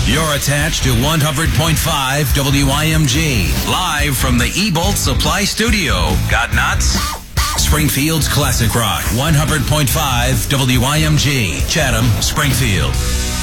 You're attached to 100.5 WIMG. Live from the eBolt Supply Studio. Got nuts? Springfield's Classic Rock. 100.5 WIMG. Chatham, Springfield.